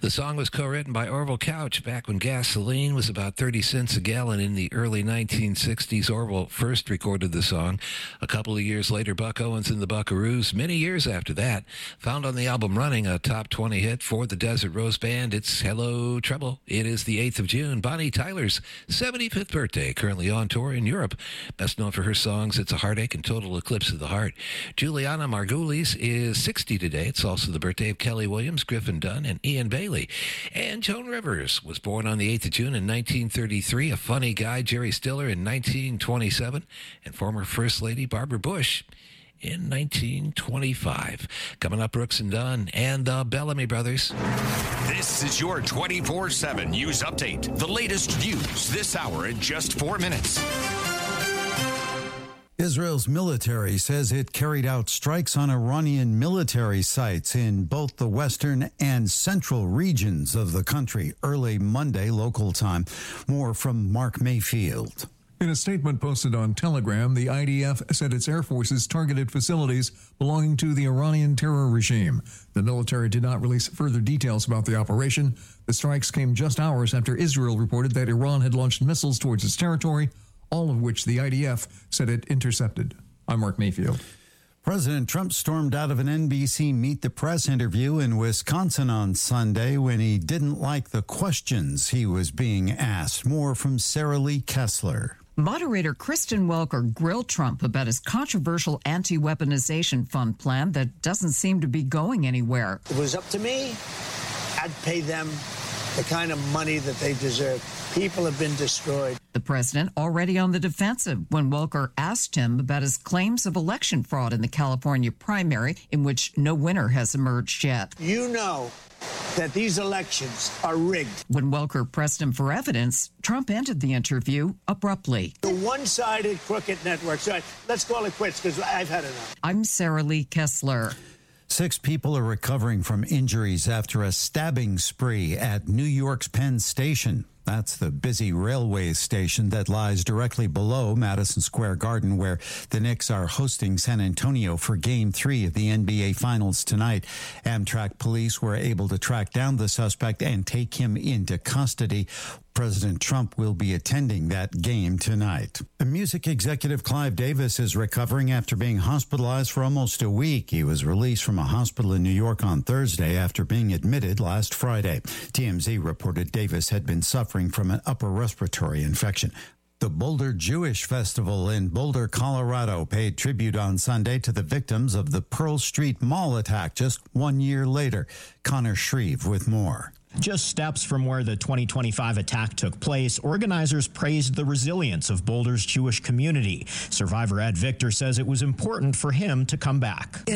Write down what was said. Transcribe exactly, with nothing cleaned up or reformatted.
The song was co-written by Orville Couch back when gasoline was about thirty cents a gallon in the early nineteen sixties. Orville first recorded the song. A couple of years later, Buck Owens and the Buckaroos, many years after that, found on the album Running a top twenty hit for the Desert Rose Band. It's Hello Trouble. It is the eighth of June. Bonnie Tyler's seventy-fifth birthday, currently on tour in Europe. Best known for her songs It's a Heartache and Total Eclipse of the Heart. Juliana Margulies is sixty today. It's also the birthday of Kelly Williams, Griffin Dunn, and Ian Bailey. And Joan Rivers was born on the eighth of June in nineteen thirty-three. A funny guy, Jerry Stiller, in nineteen twenty-seven. And former First Lady Barbara Bush in nineteen twenty-five. Coming up, Brooks and Dunn and the Bellamy Brothers. This is your twenty-four seven News Update. The latest news this hour in just four minutes. Israel's military says it carried out strikes on Iranian military sites in both the western and central regions of the country early Monday local time. More from Mark Mayfield. In a statement posted on Telegram, the I D F said its air forces targeted facilities belonging to the Iranian terror regime. The military did not release further details about the operation. The strikes came just hours after Israel reported that Iran had launched missiles towards its territory, all of which the I D F said it intercepted. I'm Mark Mayfield. President Trump stormed out of an N B C Meet the Press interview in Wisconsin on Sunday when he didn't like the questions he was being asked. More from Sarah Lee Kessler. Moderator Kristen Welker grilled Trump about his controversial anti-weaponization fund plan that doesn't seem to be going anywhere. If it was up to me, I'd pay them the kind of money that they deserve. People have been destroyed. The president already on the defensive when Welker asked him about his claims of election fraud in the California primary, in which no winner has emerged yet. You know that these elections are rigged. When Welker pressed him for evidence, Trump ended the interview abruptly. The one-sided crooked network. So let's call it quits because I've had enough. I'm Sarah Lee Kessler. Six people are recovering from injuries after a stabbing spree at New York's Penn Station. That's the busy railway station that lies directly below Madison Square Garden, where the Knicks are hosting San Antonio for Game three of the N B A Finals tonight. Amtrak police were able to track down the suspect and take him into custody. President Trump will be attending that game tonight. The music executive Clive Davis is recovering after being hospitalized for almost a week. He was released from a hospital in New York on Thursday after being admitted last Friday. T M Z reported Davis had been suffering from an upper respiratory infection. The Boulder Jewish Festival in Boulder, Colorado, paid tribute on Sunday to the victims of the Pearl Street Mall attack just one year later. Connor Shreve with more. Just steps from where the twenty twenty-five attack took place, organizers praised the resilience of Boulder's Jewish community. Survivor Ed Victor says it was important for him to come back.